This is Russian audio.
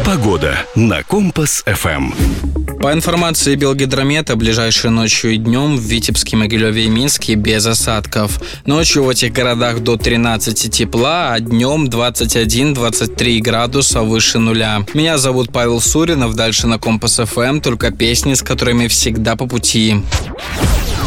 Погода на Компас-ФМ. По информации Белгидромета, ближайшей ночью и днем в Витебске, Могилеве и Минске без осадков. Ночью в этих городах до 13 тепла, а днем 21-23 градуса выше нуля. Меня зовут Павел Суринов, дальше на Компас-ФМ только песни, с которыми всегда по пути.